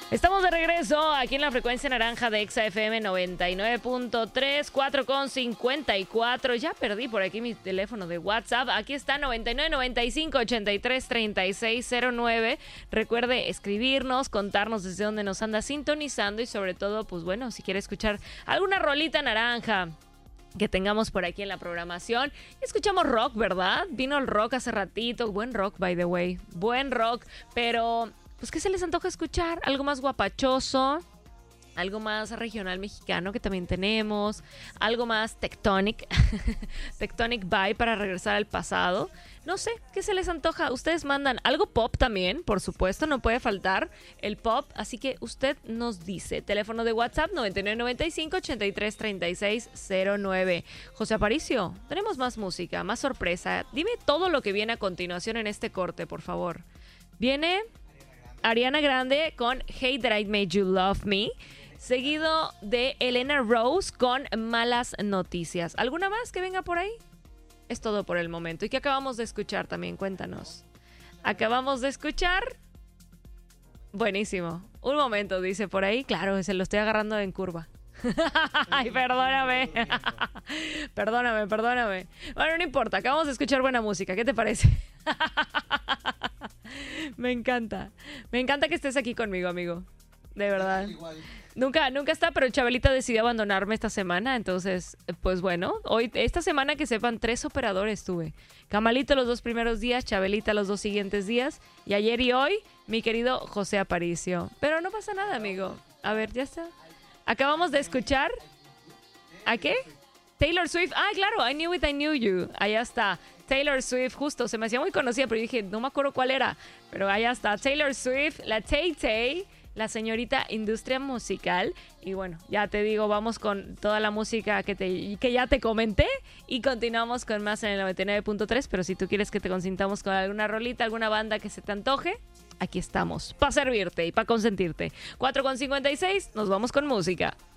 Estamos de regreso aquí en la frecuencia naranja de Exa FM 99.3, 4:54. Ya perdí por aquí mi teléfono de WhatsApp. Aquí está 9995-833609. Recuerde escribirnos, contarnos desde dónde nos anda sintonizando y sobre todo, pues bueno, si quiere escuchar alguna rolita naranja que tengamos por aquí en la programación. Escuchamos rock, ¿verdad? Vino el rock hace ratito. Buen rock, by the way. Buen rock, pero pues ¿qué se les antoja escuchar? Algo más guapachoso, algo más regional mexicano que también tenemos, algo más tectonic, tectonic vibe para regresar al pasado. No sé, ¿qué se les antoja? Ustedes mandan algo pop también, por supuesto, no puede faltar el pop, así que usted nos dice. Teléfono de WhatsApp 9995-833609. José Aparicio, tenemos más música, más sorpresa. Dime todo lo que viene a continuación en este corte, por favor. Viene Ariana Grande con Hate That I Made You Love Me, seguido de Elena Rose con Malas Noticias. ¿Alguna más que venga por ahí? Es todo por el momento. ¿Y qué acabamos de escuchar también? Cuéntanos. Acabamos de escuchar... Buenísimo. Un momento, dice por ahí. Claro, se lo estoy agarrando en curva. Ay, perdóname. Perdóname. Bueno, no importa. Acabamos de escuchar buena música. ¿Qué te parece? Me encanta que estés aquí conmigo, amigo. De verdad. Nunca está, pero Chabelita decidió abandonarme esta semana. Entonces, pues bueno, esta semana que sepan, 3 operadores tuve. Camalito los 2 primeros días, Chabelita los 2 siguientes días. Y ayer y hoy, mi querido José Aparicio. Pero no pasa nada, amigo. A ver, ya está. Acabamos de escuchar... ¿A qué? Taylor Swift. Ah, claro, I Knew It, I Knew You. Allá está. Taylor Swift, justo. Se me hacía muy conocida, pero dije, no me acuerdo cuál era. Pero allá está. Taylor Swift, la Tay-Tay, la señorita industria musical. Y bueno, ya te digo, vamos con toda la música que ya te comenté. Y continuamos con más en el 99.3. Pero si tú quieres que te consintamos con alguna rolita, alguna banda que se te antoje, aquí estamos. Para servirte y para consentirte. 4:56, nos vamos con música.